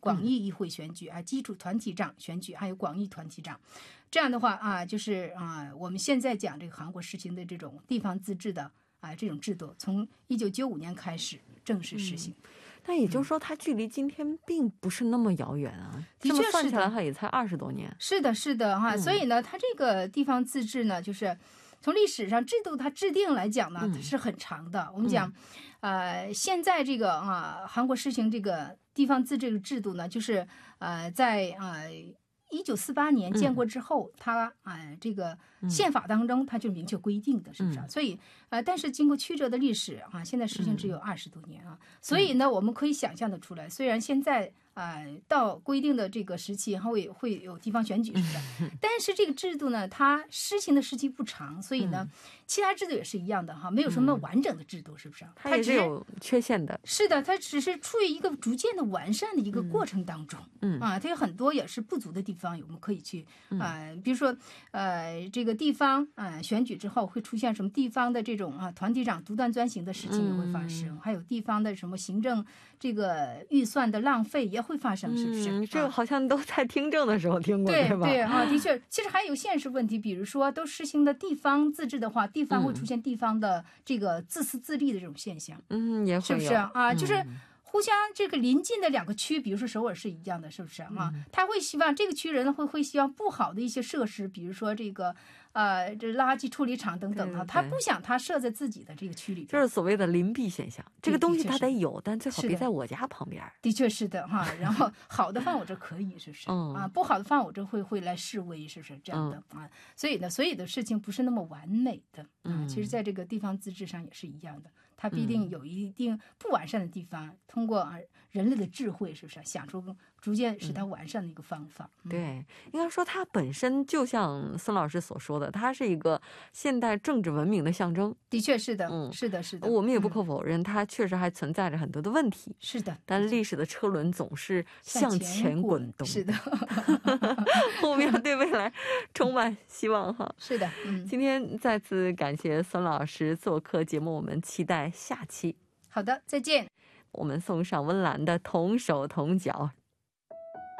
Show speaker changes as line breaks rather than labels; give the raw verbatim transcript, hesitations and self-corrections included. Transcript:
广义议会选举、嗯、啊，基础团体长选举，还有广义团体长。这样的话啊，就是啊，我们现在讲这个韩国实行的这种地方自治的啊这种制度，从一九九五年开始正式实行。嗯，
但也就是说它距离今天并不是那么遥远啊，的确是的，这么算起来它也才二十多年。
是的是的哈、嗯，所以呢它这个地方自治呢，就是从历史上制度它制定来讲呢，它是很长的。嗯、我们讲、嗯、呃现在这个啊韩国实行这个地方自治的制度呢，就是呃在呃一九四八年建国之后，嗯、它啊、呃、这个宪法当中它就明确规定的，是不是、啊嗯？所以呃，但是经过曲折的历史啊，现在实行只有二十多年啊，嗯、所以呢，我们可以想象得出来，虽然现在啊、呃、到规定的这个时期会会有地方选举，是不是？嗯、但是这个制度呢，它施行的时期不长，所以呢，嗯、其他制度也是一样的哈，没有什么完整的制度，是不是？
它也是有缺陷的。
是的，它只是处于一个逐渐的完善的一个过程当中。嗯啊，它有很多也是不足的地方，我们可以去啊、呃，比如说呃，这个地方啊、呃、选举之后会出现什么地方的这种啊团体长独断专行的事情也会发生，嗯、还有地方的什么行政这个预算的浪费也会发生，是不是？
嗯，这个好像都在听证的时候听过，
对
对吧？
对啊，的确，其实还有现实问题，比如说都实行的地方自治的话，地方会出现地方的这个自私自利的这种现象，
嗯，也会有，
是不是啊？就是。互相这个临近的两个区，比如说首尔是一样的，是不是啊？嗯、他会希望这个区人会会希望不好的一些设施，比如说这个呃这垃圾处理厂等等的，他不想他设在自己的这个区里边，
就是所谓的邻避现象。这个东西它得有，但最好别在我家旁边。
的确是的哈。然后好的放我这可以，是不是、嗯、啊？不好的放我这会会来示威，是不是这样的、嗯、啊？所以呢，所有的事情不是那么完美的啊。
嗯、
其实在这个地方自治上也是一样的。它必定有一定不完善的地方，嗯、通过人类的智慧，是不是想出逐渐使它完善的一个方法？
嗯、对，应该说它本身就像孙老师所说的，它是一个现代政治文明的象征。
的确是的，嗯，是的，是的。
我们也不可否认，嗯、它确实还存在着很多的问题。
是的，
但历史的车轮总是向前滚动。
是的，
我们要对未来充满希望哈。
是的，嗯。
今天再次感谢孙老师做客节目，我们期待下期。
好的，再见。
我们送上温岚的同手同脚。